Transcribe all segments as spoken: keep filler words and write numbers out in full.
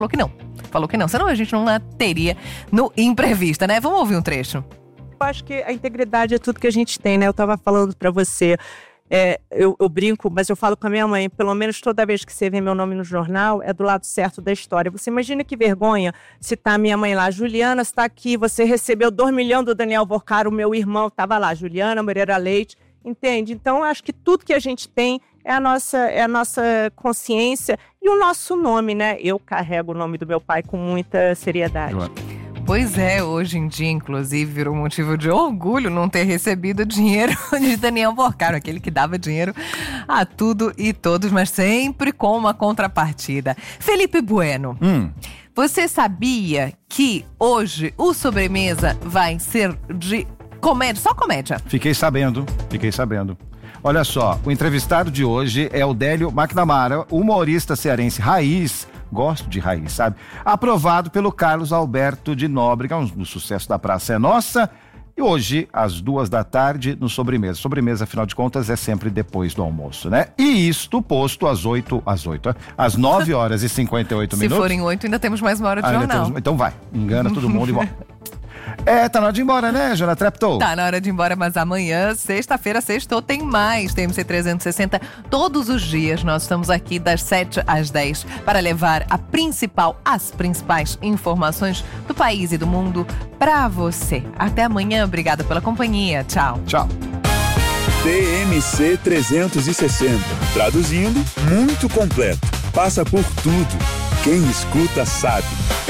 falou que não. Falou que não, senão a gente não a teria no Imprevista, né? Vamos ouvir um trecho. Eu acho que a integridade é tudo que a gente tem, né? Eu tava falando pra você, é, eu, eu brinco, mas eu falo com a minha mãe, pelo menos toda vez que você vê meu nome no jornal, é do lado certo da história. Você imagina que vergonha se tá minha mãe lá, Juliana, você tá aqui, você recebeu dois milhões do Daniel Vorcaro, meu irmão tava lá, Juliana Moreira Leite, entende? Então, eu acho que tudo que a gente tem é a nossa, é a nossa consciência e o nosso nome, né? Eu carrego o nome do meu pai com muita seriedade. Pois é, hoje em dia, inclusive, virou motivo de orgulho não ter recebido dinheiro de Daniel Vorcaro, aquele que dava dinheiro a tudo e todos, mas sempre com uma contrapartida. Felipe Bueno, Hum. você sabia que hoje o Sobremesa vai ser de comédia, só comédia? Fiquei sabendo, fiquei sabendo. Olha só, o entrevistado de hoje é o Délio McNamara, humorista cearense raiz, gosto de raiz, sabe? Aprovado pelo Carlos Alberto de Nóbrega, um dos sucessos da Praça é Nossa. E hoje, às duas da tarde, no Sobremesa. Sobremesa, afinal de contas, é sempre depois do almoço, né? E isto posto às oito, às oito, às nove horas e cinquenta e oito minutos. Se forem oito, ainda temos mais uma hora de Ah, ainda jornal. temos- Então vai, engana todo mundo e bora. É, tá na hora de ir embora, né, Jona Treptow? Tá na hora de ir embora, mas amanhã, sexta-feira, sextou, tem mais. T M C trezentos e sessenta todos os dias. Nós estamos aqui das sete às dez para levar a principal, as principais informações do país e do mundo pra você. Até amanhã, obrigada pela companhia. Tchau. Tchau. T M C trezentos e sessenta. Traduzindo, muito completo. Passa por tudo. Quem escuta sabe.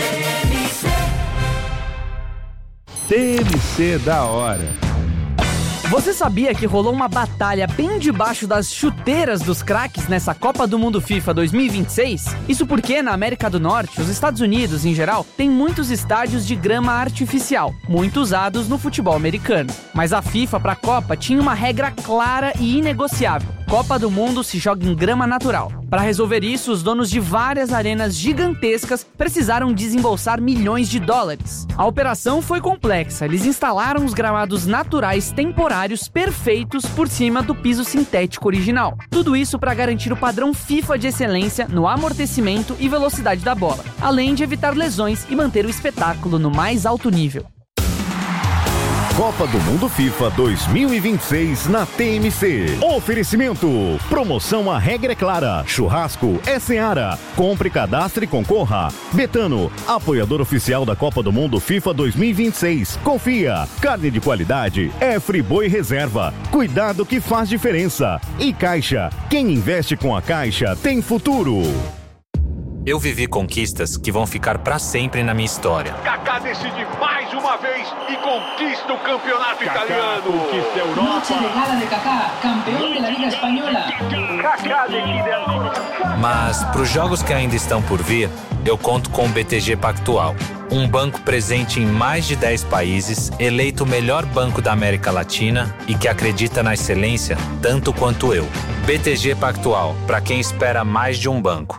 T M C da hora. Você sabia que rolou uma batalha bem debaixo das chuteiras dos craques nessa Copa do Mundo FIFA dois mil e vinte e seis? Isso porque na América do Norte, os Estados Unidos em geral, tem muitos estádios de grama artificial, muito usados no futebol americano. Mas a FIFA para a Copa tinha uma regra clara e inegociável. Copa do Mundo se joga em grama natural. Para resolver isso, os donos de várias arenas gigantescas precisaram desembolsar milhões de dólares. A operação foi complexa. Eles instalaram os gramados naturais temporários perfeitos por cima do piso sintético original. Tudo isso para garantir o padrão FIFA de excelência no amortecimento e velocidade da bola, além de evitar lesões e manter o espetáculo no mais alto nível. Copa do Mundo FIFA dois mil e vinte e seis na T M C. Oferecimento. Promoção A Regra é Clara. Churrasco é Seara. Compre, cadastre e concorra. Betano, apoiador oficial da Copa do Mundo FIFA dois mil e vinte e seis. Confia. Carne de qualidade é Friboi Reserva. Cuidado que faz diferença. E Caixa. Quem investe com a Caixa tem futuro. Eu vivi conquistas que vão ficar pra sempre na minha história. Kaká decide mais uma vez e conquista o campeonato Kaká italiano. conquista a Europa. Noche de gala de Kaká, campeão da Liga Espanhola. Kaká decide a... Mas pros jogos que ainda estão por vir, eu conto com o B T G Pactual. Um banco presente em mais de dez países, eleito o melhor banco da América Latina e que acredita na excelência tanto quanto eu. B T G Pactual, pra quem espera mais de um banco.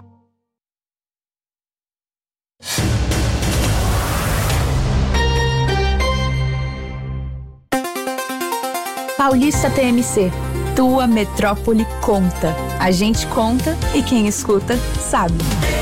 Paulista T M C, tua metrópole conta. A gente conta e quem escuta sabe.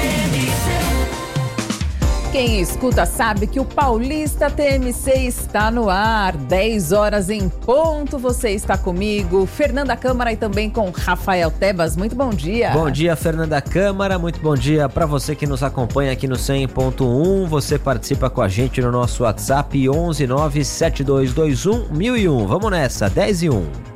Quem escuta sabe que o Paulista T M C está no ar. dez horas em ponto, você está comigo, Fernanda Câmara e também com Rafael Tebas. Muito bom dia. Bom dia, Fernanda Câmara. Muito bom dia para você que nos acompanha aqui no cem ponto um. Você participa com a gente no nosso WhatsApp onze nove sete dois dois um mil e um. Vamos nessa, dez e um.